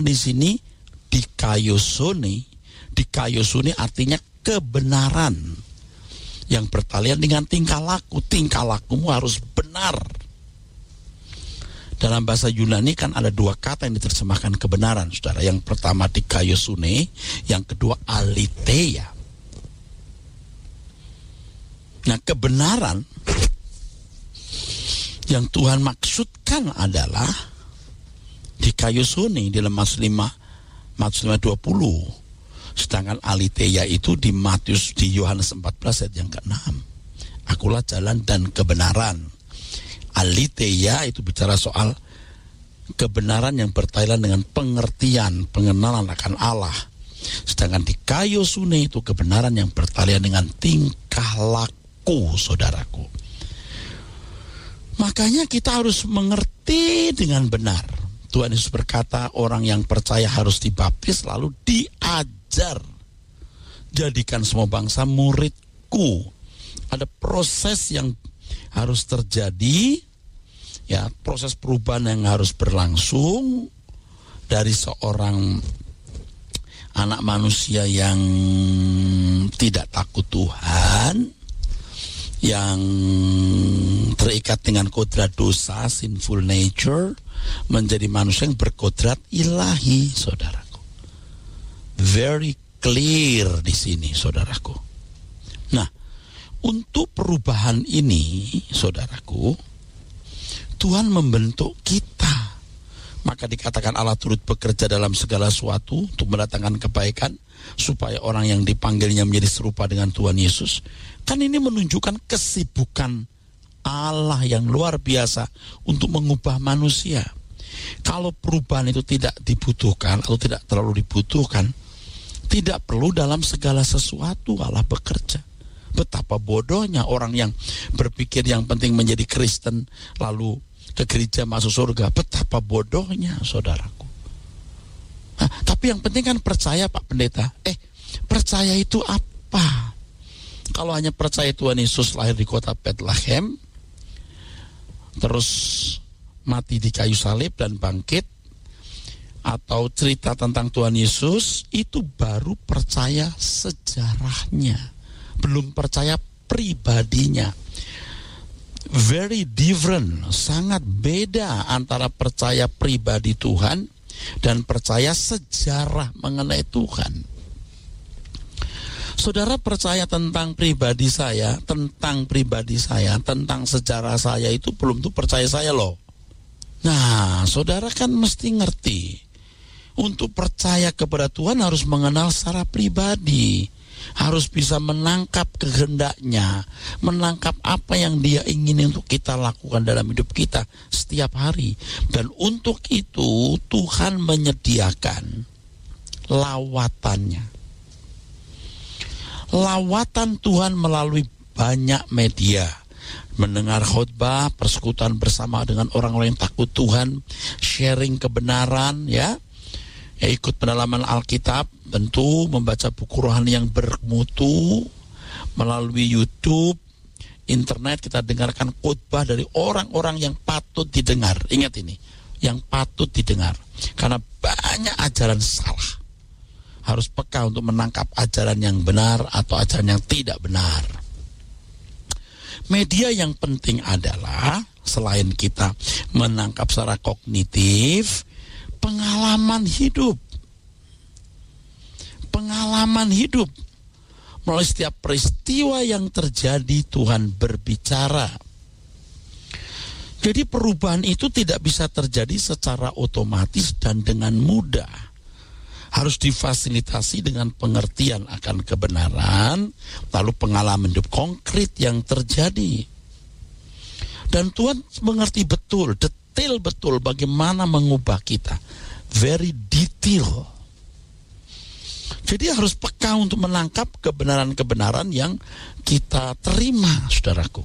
di sini dikaiosune artinya kebenaran yang bertalian dengan tingkah laku. Tingkah lakumu harus benar. Dalam bahasa Yunani kan ada dua kata yang diterjemahkan kebenaran, saudara. Yang pertama dikaiosune, yang kedua aletheia. Nah, kebenaran yang Tuhan maksudkan adalah dikaiosune di dalam Matius 5:20. Sedangkan aletheia itu di Yohanes 14 ayat yang ke-6. Akulah jalan dan kebenaran. Aletheia itu bicara soal kebenaran yang bertalian dengan pengenalan akan Allah. Sedangkan dikaiosune itu kebenaran yang bertalian dengan tingkah laku, saudaraku. Makanya kita harus mengerti dengan benar. Tuhan Yesus berkata, orang yang percaya harus dibaptis lalu diajar. Jadikan semua bangsa muridku. Ada proses yang harus terjadi, ya, proses perubahan yang harus berlangsung dari seorang anak manusia yang tidak takut Tuhan, yang terikat dengan kodrat dosa, sinful nature, menjadi manusia yang berkodrat ilahi, saudaraku. Very clear di sini, saudaraku. Nah, untuk perubahan ini, saudaraku, Tuhan membentuk kita. Maka dikatakan Allah turut bekerja dalam segala sesuatu untuk mendatangkan kebaikan, supaya orang yang dipanggilnya menjadi serupa dengan Tuhan Yesus. Kan ini menunjukkan kesibukan Allah yang luar biasa untuk mengubah manusia. Kalau perubahan itu tidak dibutuhkan atau tidak terlalu dibutuhkan, tidak perlu dalam segala sesuatu Allah bekerja. Betapa bodohnya orang yang berpikir yang penting menjadi Kristen lalu ke gereja masuk surga. Betapa bodohnya, saudaraku. Tapi yang penting kan percaya, Pak Pendeta. Percaya itu apa? Kalau hanya percaya Tuhan Yesus lahir di kota Bethlehem, terus mati di kayu salib dan bangkit, atau cerita tentang Tuhan Yesus, itu baru percaya sejarahnya, belum percaya pribadinya. Very different, sangat beda antara percaya pribadi Tuhan dan percaya sejarah mengenai Tuhan. Saudara percaya tentang pribadi saya, tentang sejarah saya, itu belum tuh percaya saya loh. Nah, saudara kan mesti ngerti, untuk percaya kepada Tuhan harus mengenal secara pribadi, harus bisa menangkap kehendaknya, menangkap apa yang Dia ingin untuk kita lakukan dalam hidup kita setiap hari. Dan untuk itu Tuhan menyediakan lawatannya. Lawatan Tuhan melalui banyak media. Mendengar khotbah, persekutuan bersama dengan orang-orang yang takut Tuhan, sharing kebenaran, ya ikut pendalaman Alkitab, tentu membaca buku rohani yang bermutu, melalui YouTube, internet kita dengarkan khotbah dari orang-orang yang patut didengar. Ingat ini, yang patut didengar, karena banyak ajaran salah. Harus peka untuk menangkap ajaran yang benar atau ajaran yang tidak benar. Media yang penting adalah, selain kita menangkap secara kognitif, pengalaman hidup. Pengalaman hidup. Melalui setiap peristiwa yang terjadi, Tuhan berbicara. Jadi perubahan itu tidak bisa terjadi secara otomatis dan dengan mudah. Harus difasilitasi dengan pengertian akan kebenaran, lalu pengalaman hidup konkret yang terjadi. Dan Tuhan mengerti betul, detail betul bagaimana mengubah kita. Very detail. Jadi harus peka untuk menangkap kebenaran-kebenaran yang kita terima, saudaraku.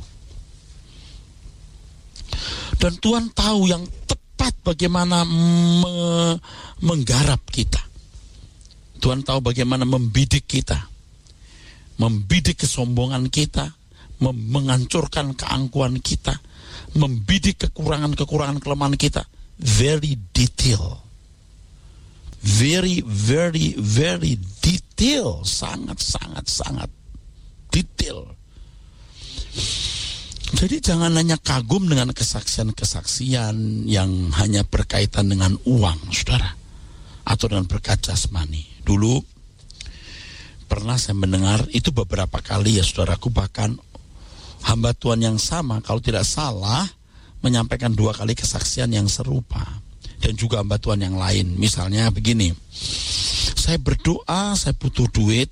Dan Tuhan tahu yang tepat bagaimana menggarap kita. Tuhan tahu bagaimana membidik kita, membidik kesombongan kita, menghancurkan keangkuhan kita, membidik kekurangan-kekurangan kelemahan kita. Very detail. very, very, very detail, sangat detail. Jadi jangan hanya kagum dengan kesaksian-kesaksian yang hanya berkaitan dengan uang, saudara, atau dengan berkat jasmani. Dulu pernah saya mendengar itu beberapa kali ya saudaraku, bahkan hamba Tuhan yang sama kalau tidak salah menyampaikan 2 kali kesaksian yang serupa, dan juga hamba Tuhan yang lain. Misalnya begini, saya berdoa, saya butuh duit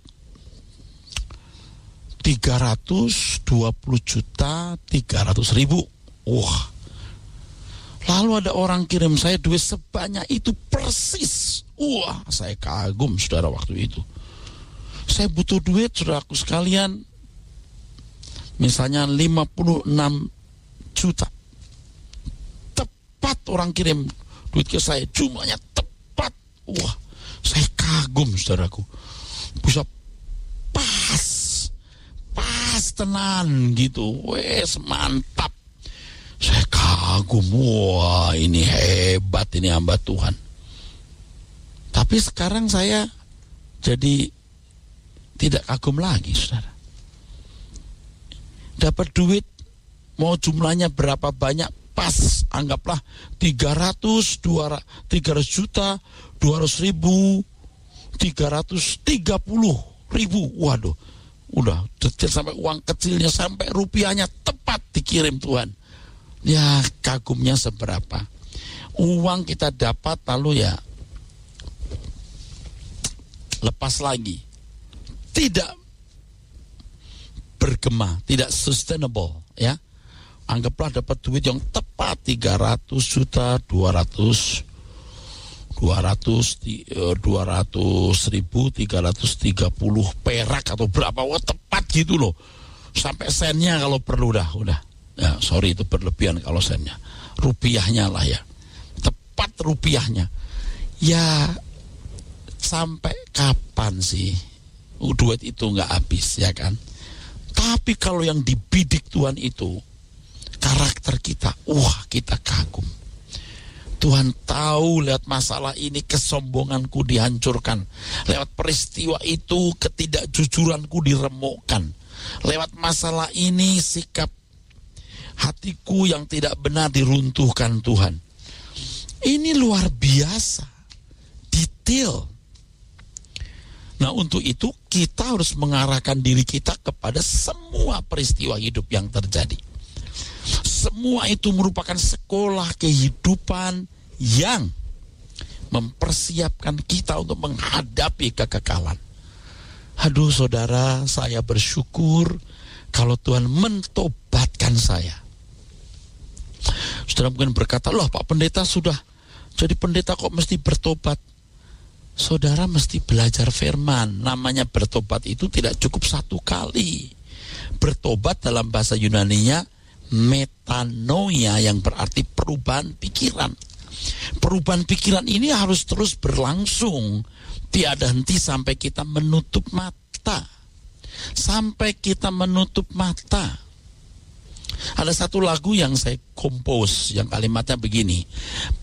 320.300.000. Wah, lalu ada orang kirim saya duit sebanyak itu persis. Wah, saya kagum saudara waktu itu. Saya butuh duit, saudaraku sekalian, misalnya 56 juta. Tepat orang kirim duit ke saya, jumlahnya tepat. Wah, saya kagum saudaraku. Bisa pas tenan gitu. Wes, mantap. Saya kagum. Wah, ini hebat, ini hamba Tuhan. Tapi sekarang saya jadi tidak kagum lagi, saudara. Dapat duit, mau jumlahnya berapa banyak, pas, anggaplah 300 juta 200.000, 330.000. Waduh, udah detail sampai uang kecilnya, sampai rupiahnya tepat dikirim Tuhan. Ya, kagumnya seberapa. Uang kita dapat lalu ya lepas lagi. Tidak bergema, tidak sustainable, ya. Anggaplah dapat duit yang tepat 300 juta 200.330 perak atau berapa, wah tepat gitu loh, sampai sennya kalau perlu, udah ya, sorry itu berlebihan kalau sennya, rupiahnya lah ya, tepat rupiahnya. Ya, sampai kapan sih duit itu nggak habis, ya kan? Tapi kalau yang dibidik Tuhan itu karakter kita, wah kita kagum. Tuhan tahu lewat masalah ini kesombonganku dihancurkan. Lewat peristiwa itu ketidakjujuranku diremukkan. Lewat masalah ini sikap hatiku yang tidak benar diruntuhkan Tuhan. Ini luar biasa, detail. Nah, untuk itu kita harus mengarahkan diri kita kepada semua peristiwa hidup yang terjadi. Semua itu merupakan sekolah kehidupan yang mempersiapkan kita untuk menghadapi kekekalan. Aduh saudara, saya bersyukur kalau Tuhan mentobatkan saya. Saudara mungkin berkata, loh Pak Pendeta sudah jadi pendeta kok mesti bertobat? Saudara mesti belajar firman. Namanya bertobat itu tidak cukup 1 kali. Bertobat dalam bahasa Yunaninya metanoia, yang berarti perubahan pikiran. Perubahan pikiran ini harus terus berlangsung, tiada henti sampai kita menutup mata. Sampai kita menutup mata. Ada satu lagu yang saya kompos, yang kalimatnya begini: